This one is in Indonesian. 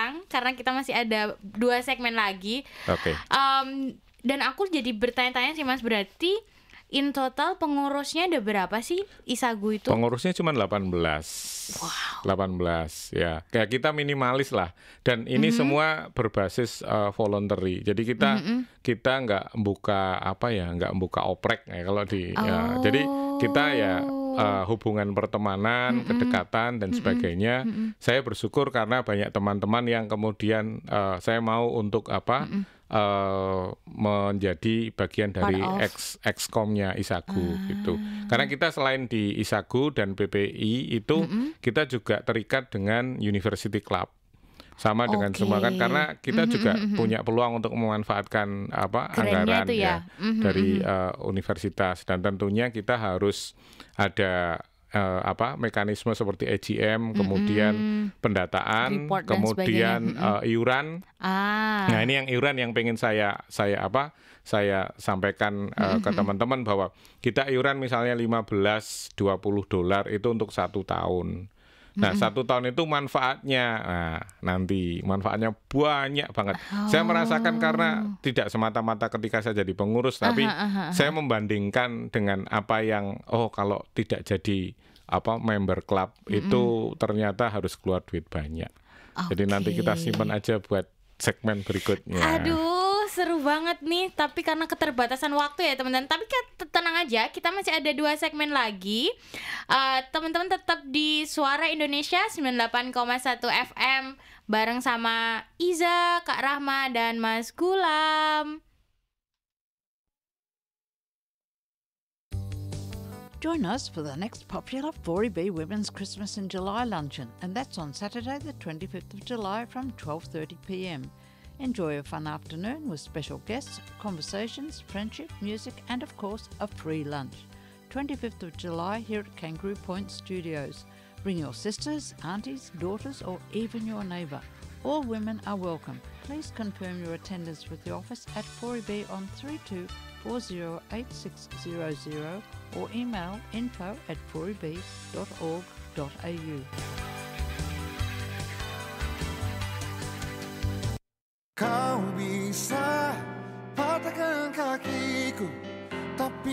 sekarang karena kita masih ada 2 segmen lagi. Oke. Dan aku jadi bertanya-tanya sih Mas, berarti in total pengurusnya ada berapa sih ISAGU itu? Pengurusnya cuma 18. Wow. 18 ya. Kayak kita minimalis lah. Dan ini semua berbasis voluntary. Jadi kita nggak buka nggak buka oprek ya kalau di ya. Jadi kita ya hubungan pertemanan, kedekatan dan sebagainya. Saya bersyukur karena banyak teman-teman yang kemudian saya mau untuk menjadi bagian dari exkomnya ISAGU gitu. Karena kita selain di ISAGU dan PPI itu kita juga terikat dengan University Club. Sama dengan semua kan, karena kita juga punya peluang untuk memanfaatkan anggaran ya dari universitas, dan tentunya kita harus ada mekanisme seperti EGM, kemudian pendataan, kemudian iuran. Nah, ini yang iuran yang pengen saya sampaikan ke teman-teman bahwa kita iuran misalnya $15-20 itu untuk 1 tahun. Nah, 1 tahun itu manfaatnya, nanti manfaatnya banyak banget. Saya merasakan karena tidak semata-mata ketika saya jadi pengurus, tapi saya membandingkan dengan apa yang, kalau tidak jadi member club itu ternyata harus keluar duit banyak. Jadi nanti kita simpan aja buat segmen berikutnya. Aduh, seru banget nih. Tapi karena keterbatasan waktu ya teman-teman. Tapi tenang aja, kita masih ada 2 segmen lagi. Teman-teman tetap di Suara Indonesia 98,1 FM bareng sama Iza, Kak Rahma, dan Mas Gulam. Join us for the next popular 4EB Women's Christmas in July luncheon, and that's on Saturday the 25th of July from 12:30 p.m. Enjoy a fun afternoon with special guests, conversations, friendship, music, and of course a free lunch. 25th of July here at Kangaroo Point Studios. Bring your sisters, aunties, daughters, or even your neighbour. All women are welcome. Please confirm your attendance with the office at 4EB on 32408600 or email info@4eb.org.au. Kau bisa